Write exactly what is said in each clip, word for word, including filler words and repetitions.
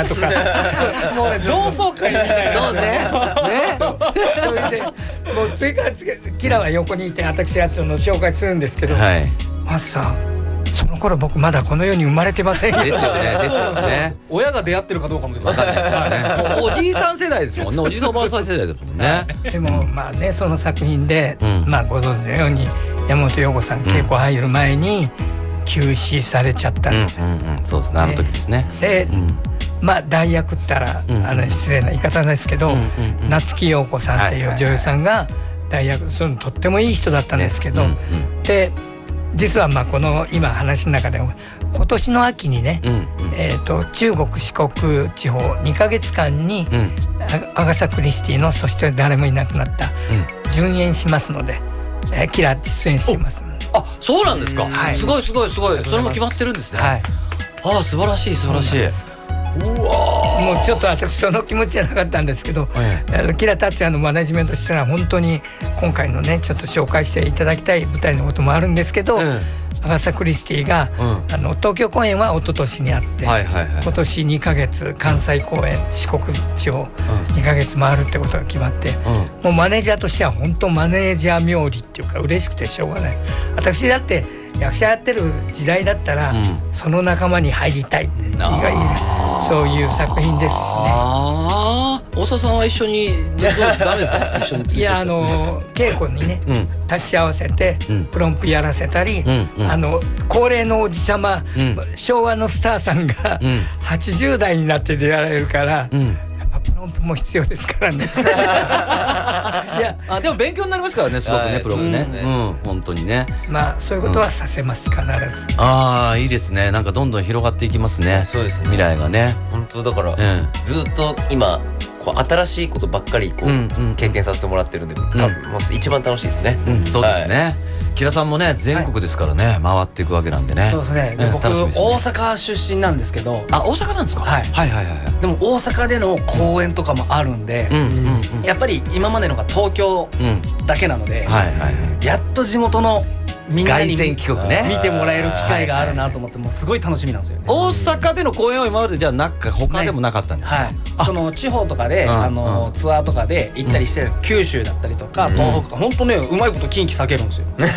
とかもうね同窓会みたいな。 そうねねそれでもう次から次キラは横にいて私がその紹介するんですけど、 はい、 マスさんその頃僕まだこの世に生まれてませんよ。 ですよねですよね。 親が出会ってるかどうかもですね。 分かんないですからね。もうおじいさん世代ですもんね。おじいさんおばあさん世代ですもんね。 でもまあねその作品で、 うん、 まあご存知のように山本陽子さん稽古入る前に急死されちゃったんですよ。 うんうんうん、そうですね、あの時ですね。 で、 うん、 まあ代役ったら、うん、あの失礼な言い方ですけど、うんうんうん、夏木陽子さんっていう女優さんが代役、そのとってもいい人だったんですけど、ね、うんうん、で実はまあこの今話の中でも今年の秋にね、うんうん、えー、と中国四国地方にかげつかんに、うん、アガサ・クリスティのそして誰もいなくなった順延しますので、えー、キラ出演してますので。 あ、そうなんですか、はい、すごいすごいすごい、それも決まってるんですね、はい、ああ素晴らしい素晴らしい。うわもうちょっと私その気持ちじゃなかったんですけど、はい、キラ達也のマネジメントしたら本当に今回のねちょっと紹介していただきたい舞台のこともあるんですけど、うん、アガサ・クリスティが、うん、あの東京公演は一昨年にあって、はいはいはい、今年にかげつ関西公演、うん、四国地方にかげつ回るってことが決まって、うん、もうマネージャーとしては本当マネージャー冥利っていうか嬉しくてしょうがない。私だって役者やってる時代だったら、うん、その仲間に入りたいって意外にそういう作品ですしね。 あ大沢さんは一緒にダメですか？一緒にいやあの稽古にね、うん、立ち会わせて、うん、プロンプやらせたり、うんうん、あの高齢のおじさま、うん、昭和のスターさんが、うん、はちじゅう代になって出られるから、うん、プロンプも必要ですからね。 いやあでも勉強になりますからね、すごくね、プロンプね、うん、本当にね。 まあそういうことはさせます、うん、必ず。 ああいいですね、なんかどんどん広がっていきますね。 そうですね、 未来がね。 本当だから、うん、ずっと今こう新しいことばっかりこう、うんうん、経験させてもらってるんで、多分もう一番楽しいですね。 うん、そうですね。はい、キラさんもね全国ですからね、はい、回っていくわけなんでね。 そうですね。で僕大阪出身なんですけど。 あ、大阪なんですか。 はいはいはいはい。でも大阪での公演とかもあるんで、うんうんうん、やっぱり今までのが東京だけなので、うんはいはいはい、やっと地元のみんなに見てもらえる機会があるなと思って、もうすごい楽しみなんですよね。 大阪での公演は今までじゃあなく他でもなかったんですか。はい、 その地方とかで、うん、あのツアーとかで行ったりして、うん、九州だったりとか東北とか、うん、本当ねうまいこと近畿避けるんですよ。 ま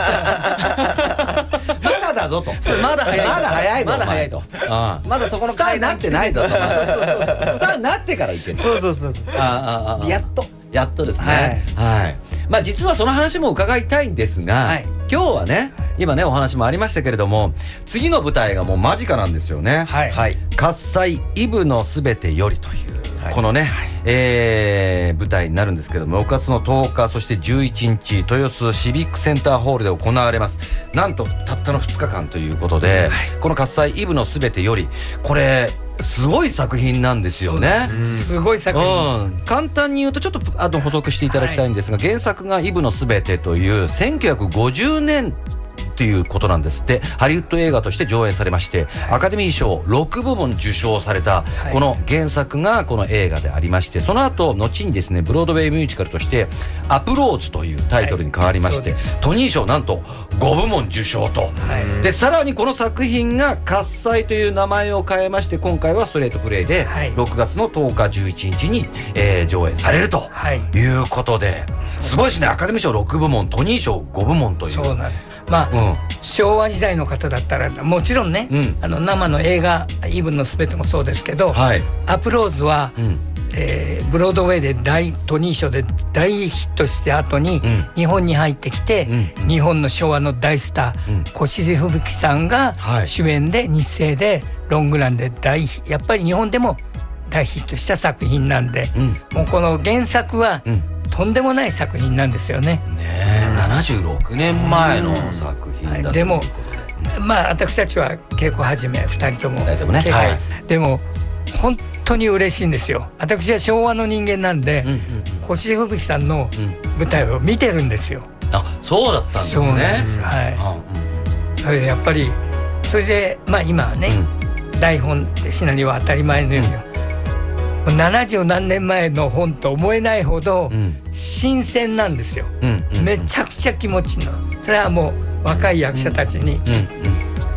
だだぞと。 まだ早い。 まだ早いぞ。 まだ早いと。まだそこのスターになってないぞと。スターになってから行ける。 そうそうそうそう。ああやっとやっとですね。はい。まあ実はその話も伺いたいんですが、今日はね今ねお話もありましたけれども、次の舞台がもう間近なんですよね。はい。喝采イブのすべてよりというこのねえ舞台になるんですけども、ろくがつのとおかそしてじゅういちにち豊洲シビックセンターホールで行われます。なんとたったのふつかかんということで、この喝采イブのすべてより、これすごい作品なんですよね。 すごい作品、 うん、簡単に言うとちょっとあと補足していただきたいんですが、はい、原作がイブのすべてというせんきゅうひゃくごじゅうねんということなんですって。ハリウッド映画として上演されまして、はい、アカデミー賞ろくぶもん受賞されたこの原作がこの映画でありまして、その後後にですねブロードウェイミュージカルとしてアプローズというタイトルに変わりまして、はい、トニー賞なんとごぶもん受賞と、はい、でさらにこの作品が喝采という名前を変えまして、今回はストレートプレイでろくがつのとおかじゅういちにちに、えー、上演されるということで、はい、すごいですね。アカデミー賞ろくぶもんトニー賞ごぶもんという。 そうなんです。まあ、うん、昭和時代の方だったらもちろんね、うん、あの生の映画イブのすべてもそうですけど、はい、アプローズは、うんえー、ブロードウェイで大トニー賞で大ヒットして後に、うん、日本に入ってきて、うん、日本の昭和の大スター、うん、越路吹雪さんが主演で日生でロングランで大やっぱり日本でも大ヒットした作品なんで、うん、もうこの原作は、うんとんでもない作品なんですよね。 ねえななじゅうろくねんまえの作品だ、うんはい、 でもまあ私たちは稽古始めふたりとも、 ともね、はい、 でも本当に嬉しいんですよ。私は昭和の人間なんで、うんうんうん、越路吹雪さんの舞台を見てるんですよ。 うん、あそうだったんですね。そうなんです、 はい、うん、それでやっぱりそれでまあ今はね、うん、台本ってシナリオは当たり前のように、うんななじゅうなんねんまえの本と思えないほど新鮮なんですよ、うんうんうん、めちゃくちゃ気持ちいいの。それはもう若い役者たちに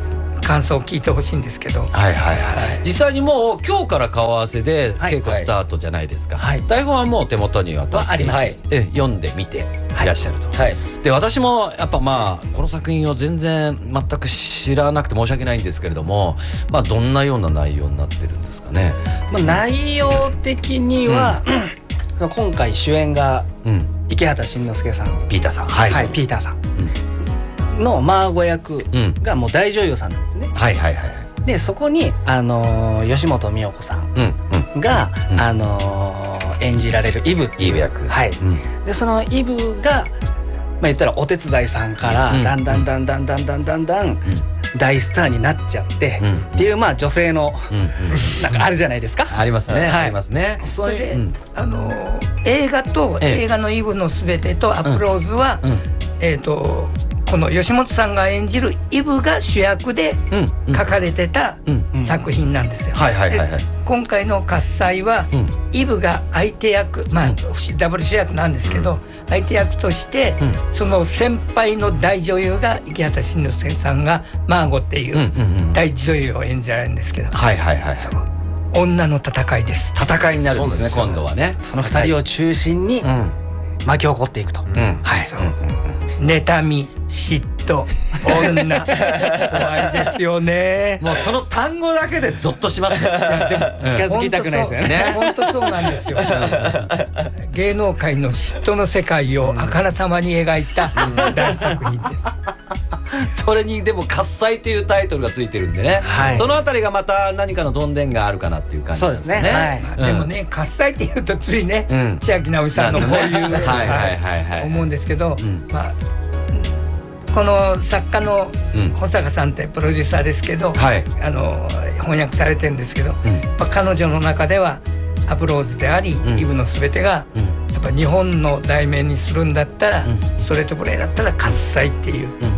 感想を聞いてほしいんですけど、 はいはいはい、実際にもう今日から顔合わせで稽古スタートじゃないですか、はいはい、台本はもう手元に渡ってあります、 え読んでみていらっしゃると、はい、で私もやっぱまあこの作品を全然全く知らなくて申し訳ないんですけれども、まあどんなような内容になってるんですかね。 まあ、内容的には、うん、今回主演が池畑慎之介さん、 ピーターさん、 はい、はい、ピーターさん、うん、のマーゴ役がもう大女優さんなんですね、うん、はいはいはい。でそこに、あのー、吉本美代子さんが、うんうん、あのー、演じられるイブっていう役、 はい、うん、でそのイブが、まあ、言ったらお手伝いさんからだんだんだんだんだんだんだんだん大スターになっちゃって、うん、っていうまあ女性の、うん、なんかあるじゃないですか。 ありますね、はい、ありますね。 それで、うん、あのー、映画と、ええ、映画のイブのすべてとアプローズは、うんうん、えっとこの吉本さんが演じるイブが主役で書かれてた作品なんですよ。今回の喝采は、うん、イブが相手役、まあ、うん、ダブル主役なんですけど、うん、相手役として、うん、その先輩の大女優が池畑慎之介さんがマーゴっていう大女優を演じられるんですけど、女の戦いです。 戦いになるんですね、今度はね。 その二人を中心に巻き起こっていくと、うん、はい、そう、 妬み、嫉妬、女怖いですよね。 もうその単語だけでゾッとしますよ。いやでも近づきたくないですよね。 本当そうなんですよ。芸能界の嫉妬の世界をあからさまに描いた大作品です。 それにでも喝采というタイトルがついてるんでね、はい、そのあたりがまた何かのどんでんがあるかなっていう感じですね。そうですね、 はい、でもね、喝采っていうとついね、うん、千秋直美さんのこういう思うんですけど、うん、まあこの作家の保坂さんってプロデューサーですけど、うん、あの翻訳されてるんですけど、うん、まあ、彼女の中ではアプローズであり、うん、イブのすべてが、うん、やっぱ日本の題名にするんだったら、うん、ストレートプレーだったら喝采っていう、うん、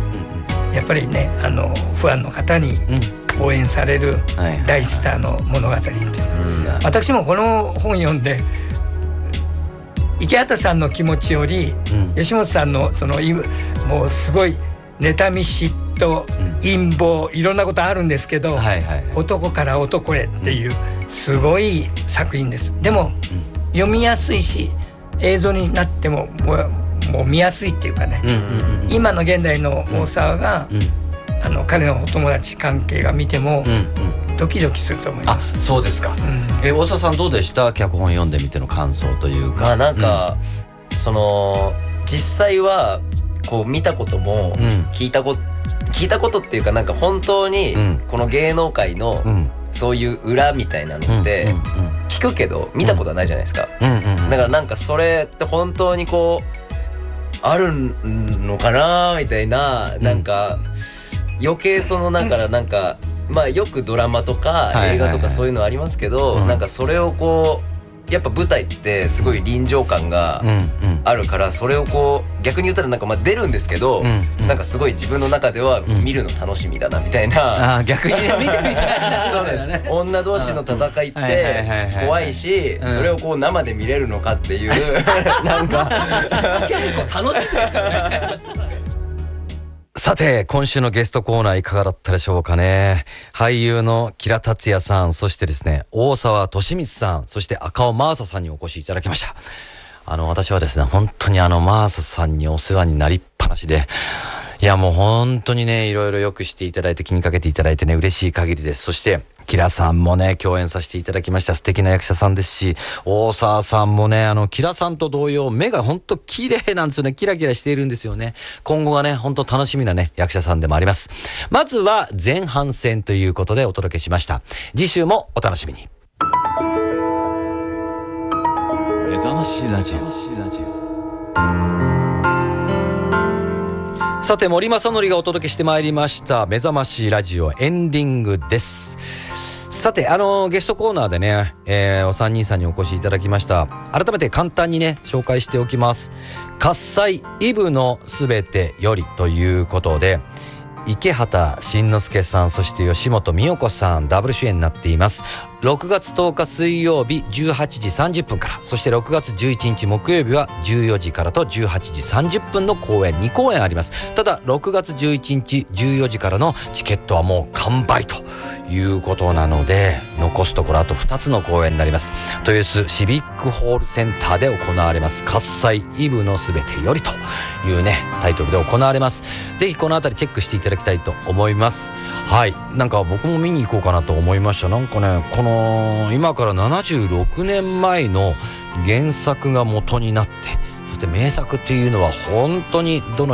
やっぱりね、あのファンの方に応援される大スターの物語っていう、うん、私もこの本読んで池畑さんの気持ちより、うん、吉本さんのそのイブもうすごい妬み嫉妬、うん、陰謀いろんなことあるんですけど、はいはいはい、男から男へっていうすごい作品です。でも、うん、読みやすいし映像になってももう、もう見やすいっていうかね、うんうんうん、今の現代の大沢が、うんうん、あの彼のお友達関係が見ても、うんうん、ドキドキすると思います。 あ、そうですか、うん、え大沢さんどうでした？脚本読んでみての感想というか。 まあなんか、うん、その実際はこう見たことも聞いたこと、うん、聞いたことっていうかなんか本当にこの芸能界のそういう裏みたいなのって聞くけど見たことはないじゃないですか。だからなんかそれって本当にこうあるのかなみたいな、なんか余計そのなんかなんかまあよくドラマとか映画とかそういうのありますけど、なんかそれをこうやっぱ舞台ってすごい臨場感があるから、それをこう逆に言ったらなんかまあ出るんですけど、なんかすごい自分の中では見るの楽しみだなみたいな。 あ、逆にね、見てみたい。 そうですね。女同士の戦いって怖いし、それをこう生で見れるのかっていうなんか結構楽しいですよね。さて今週のゲストコーナーいかがだったでしょうかね。俳優の吉良達也さん、そしてですね大沢寿光さん、そして赤尾真麻さんにお越しいただきました。あの私はですね本当にあの真麻さんにお世話になりっぱなしで、いやもう本当にねいろいろよくしていただいて気にかけていただいてね嬉しい限りです。そしてキラさんもね共演させていただきました。素敵な役者さんですし、大沢さんもねあのキラさんと同様目が本当綺麗なんですよね。キラキラしているんですよね。今後がね本当楽しみなね役者さんでもあります。まずは前半戦ということでお届けしました。次週もお楽しみに。目覚ましラジオ。さて森正則がお届けしてまいりました目覚ましラジオエンディングです。さてあのゲストコーナーでね、えー、お三人さんにお越しいただきました。改めて簡単にね紹介しておきます。喝采イブのすべてよりということで、 池畑慎之介さん、そして吉本美代子さんダブル主演になっています。ろくがつとおか水曜日じゅうはちじさんじゅっぷんから、そしてろくがつじゅういちにち木曜日はじゅうよじからとじゅうはちじさんじゅっぷんの公演にこうえんあります。ただろくがつじゅういちにちじゅうよじからのチケットはもう完売ということなので、残すところあとふたつの公演になります。豊洲シビックホールセンターで行われます喝采イブのすべてよりというねタイトルで行われます。ぜひこのあたりチェックしていただきたいと思います。はい、なんか僕も見に行こうかなと思いました。なんかね、この今からななじゅうろくねんまえの原作が元になって、そして名作っていうのは本当にどの